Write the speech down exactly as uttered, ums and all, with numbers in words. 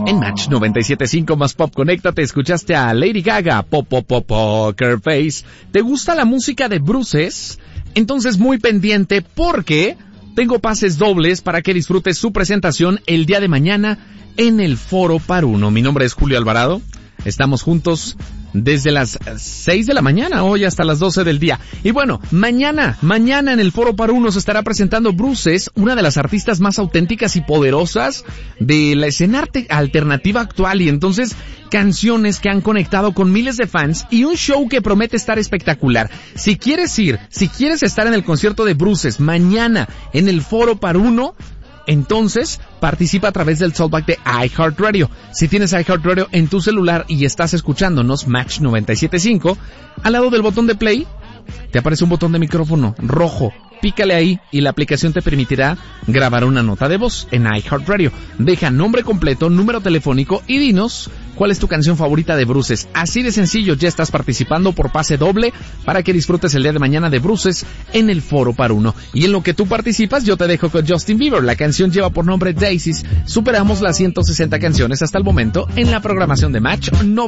En Match noventa y siete punto cinco más Pop, conéctate, escuchaste a Lady Gaga, Pop Pop Pop Poker Face. ¿Te gusta la música de Bruces? Entonces muy pendiente porque tengo pases dobles para que disfrutes su presentación el día de mañana en el Foro Par Uno. Mi nombre es Julio Alvarado. Estamos juntos desde las seis de la mañana, hoy hasta las doce del día. Y bueno, mañana, mañana en el Foro Par Uno se estará presentando Bruces, una de las artistas más auténticas y poderosas de la escena arte- alternativa actual. Y entonces, canciones que han conectado con miles de fans y un show que promete estar espectacular. Si quieres ir, si quieres estar en el concierto de Bruces mañana en el Foro Par Uno, entonces participa a través del Soundback de iHeartRadio. Si tienes iHeartRadio en tu celular y estás escuchándonos Match noventa y siete punto cinco, al lado del botón de play te aparece un botón de micrófono rojo. Pícale ahí y la aplicación te permitirá grabar una nota de voz en iHeartRadio. Deja nombre completo, número telefónico y dinos cuál es tu canción favorita de Bruces. Así de sencillo, ya estás participando por pase doble para que disfrutes el día de mañana de Bruces en el Foro Par Uno. Y en lo que tú participas, yo te dejo con Justin Bieber. La canción lleva por nombre Daisies. Superamos las ciento sesenta canciones hasta el momento en la programación de Match noventa.